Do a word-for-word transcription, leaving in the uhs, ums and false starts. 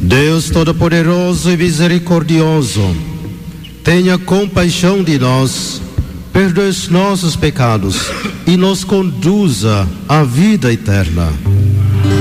Deus Todo-Poderoso e Misericordioso, tenha compaixão de nós, perdoe os nossos pecados e nos conduza à vida eterna.